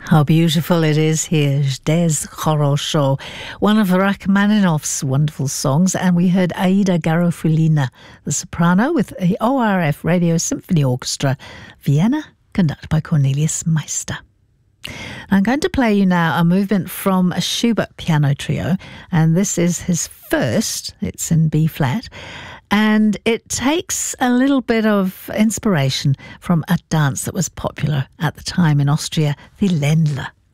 How beautiful it is here, Des Хорошо, one of Rachmaninoff's wonderful songs, and we heard Aida Garofulina, the soprano, with the ORF Radio Symphony Orchestra, Vienna, conducted by Cornelius Meister. I'm going to play you now a movement from a Schubert piano trio, and this is his first. It's in B flat, and it takes a little bit of inspiration from a dance that was popular at the time in Austria, the Ländler